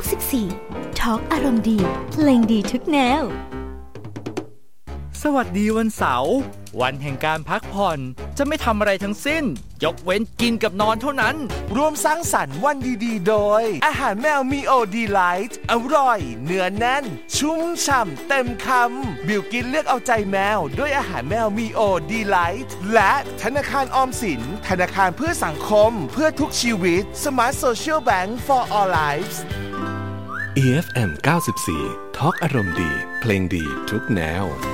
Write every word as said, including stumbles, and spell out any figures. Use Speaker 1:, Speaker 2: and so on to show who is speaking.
Speaker 1: สิบสี่ทอล์กอารมณ์ดีเพลงดีทุกแนว
Speaker 2: สวัสดีวันเสาร์วันแห่งการพักผ่อนจะไม่ทำอะไรทั้งสิ้นยกเว้นกินกับนอนเท่านั้น
Speaker 3: ร่วมสร้างสรรค์วันดีๆโดยอาหารแมวมีโอดีไลท์อร่อยเนื้อแน่นชุ่มฉ่ำเต็มคำบิวกินเลือกเอาใจแมวด้วยอาหารแมวมีโอดีไลท์และธนาคารออมสินธนาคารเพื่อสังคมเพื่อทุกชีวิต Smart Social Bank for All Lives
Speaker 4: อี เอฟ เอ็ม เก้าสิบสี่ ทอล์กอารมณ์ดีเพลงดีทุกแนว